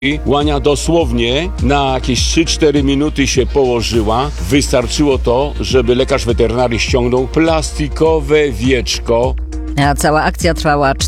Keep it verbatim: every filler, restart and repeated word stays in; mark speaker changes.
Speaker 1: Łania dosłownie na jakieś trzy cztery minuty się położyła. Wystarczyło to, żeby lekarz weterynarii ściągnął plastikowe wieczko.
Speaker 2: A cała akcja trwała cztery